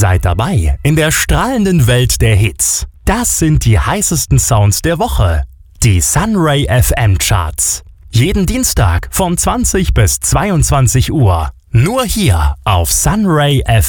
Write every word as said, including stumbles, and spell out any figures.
Seid dabei in der strahlenden Welt der Hits. Das sind die heißesten Sounds der Woche. Die Sunray F M Charts. Jeden Dienstag von zwanzig bis zweiundzwanzig Uhr. Nur hier auf Sunray F M.